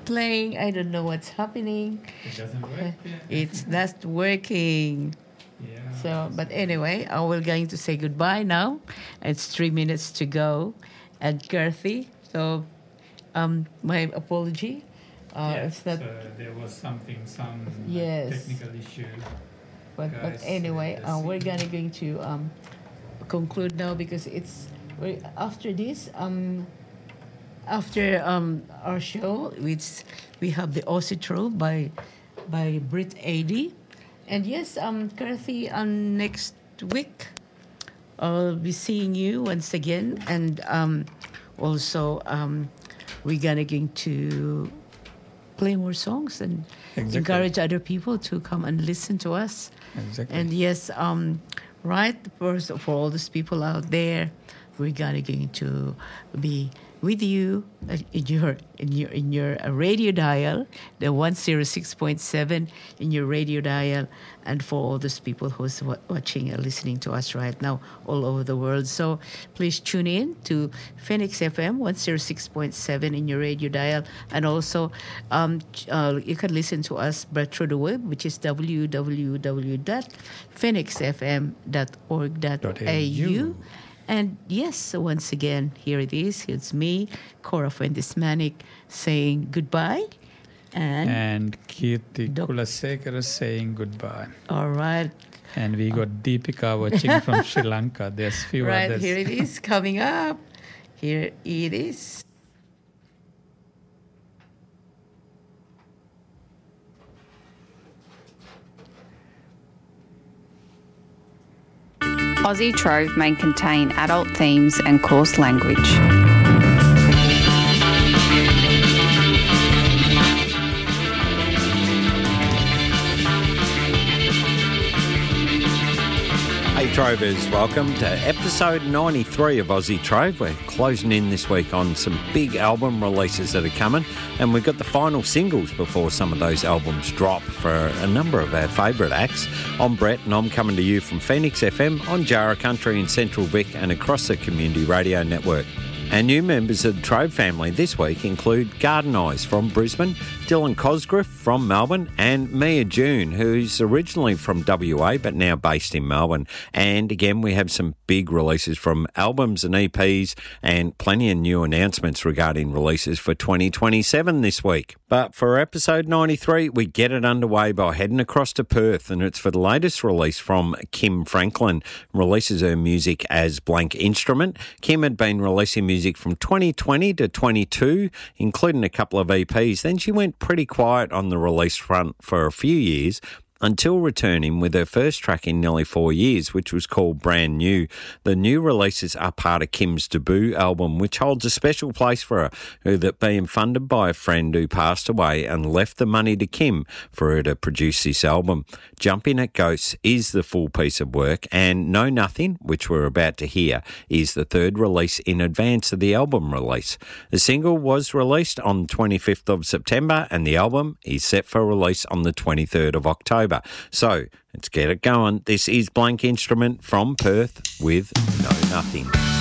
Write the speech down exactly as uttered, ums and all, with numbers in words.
playing. I don't know what's happening. It doesn't work. It's not working. Yeah. So, but anyway, uh, we're going to say goodbye now. It's three minutes to go. And Kathy, so um, my apology. Uh, yeah, it's not. so there was something, some Yes. like, technical issue. But, but Guys, anyway, uh, uh, we're see. gonna going to um, conclude now because it's we after this um, after um, our show, which we have the Aussie Trove by by Brit Adie, and yes, um, Kathy, um, next week I'll be seeing you once again, and um, also um, we're gonna going to play more songs and Exactly. encourage other people to come and listen to us. Exactly. And yes, um, right, for, for all these people out there, we're gonna going to be with you uh, in your in your in your uh, radio dial, the one oh six point seven in your radio dial, and for all those people who's wa- watching and listening to us right now all over the world. So please tune in to Phoenix F M one oh six point seven in your radio dial, and also um, uh, you can listen to us but through the web, which is w w w dot phoenix f m dot org dot a u. And yes, so once again, here it is. It's me, Cora Fuentes-Manic, saying goodbye. And, And Kirti Doc- Kulasekara saying goodbye. all right. And we got Deepika watching from Sri Lanka. There's few Right, others. here it is coming up. Here it is. Aussie Trove may contain adult themes and coarse language. Hey Trovers, welcome to episode ninety-three of Aussie Trove. We're closing in this week on some big album releases that are coming, and we've got the final singles before some of those albums drop for a number of our favourite acts. I'm Brett, and I'm coming to you from Phoenix F M on Jarrah Country in Central Vic and across the Community Radio Network. Our new members of the Trove family this week include Garden Eyes from Brisbane, Dylan Cosgriff from Melbourne, and Mia June, who's originally from W A but now based in Melbourne. And again, we have some big releases from albums and E Ps and plenty of new announcements regarding releases for twenty twenty-seven this week. But for episode ninety-three, we get it underway by heading across to Perth, and it's for the latest release from Kim Franklin. Releases her music as Blank Instrument. Kim had been releasing music from twenty twenty to twenty-two, including a couple of E Ps. Then she went pretty quiet on the release front for a few years, until returning with her first track in nearly four years, which was called Brand New. The new releases are part of Kim's debut album, which holds a special place for her, who that being funded by a friend who passed away and left the money to Kim for her to produce this album. Jumping at Ghosts is the full piece of work, and Know Nothing, which we're about to hear, is the third release in advance of the album release. The single was released on the twenty-fifth of September, and the album is set for release on the twenty-third of October. So let's get it going. This is Blank Instrument from Perth with Know Nothing.